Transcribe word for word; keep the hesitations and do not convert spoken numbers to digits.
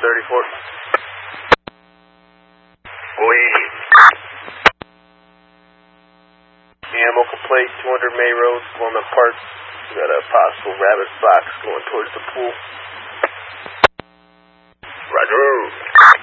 thirty-four. Wait. Ammo complete, two hundred May Road, Walnut Park. We got a possible rabbit fox going towards the pool. Roger.